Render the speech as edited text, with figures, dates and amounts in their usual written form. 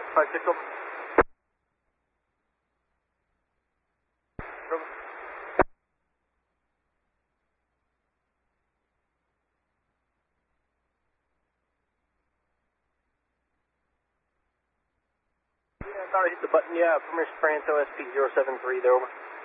5-6 over. I thought I hit the button. Yeah, Permission France OSP 073 there, over.